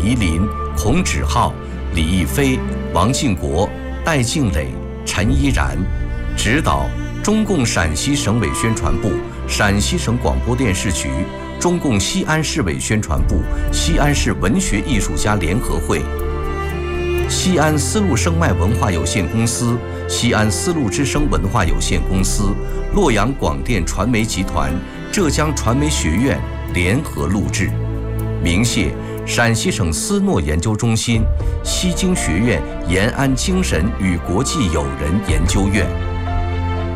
宜林、孔芷浩、李毅飞、王进国、戴静蕾、陈依然。指导中共陕西省委宣传部、陕西省广播电视局、中共西安市委宣传部、西安市文学艺术家联合会、西安丝路声脉文化有限公司、西安丝路之声文化有限公司、洛阳广电传媒集团、浙江传媒学院联合录制。鸣谢陕西省斯诺研究中心、西京学院延安精神与国际友人研究院。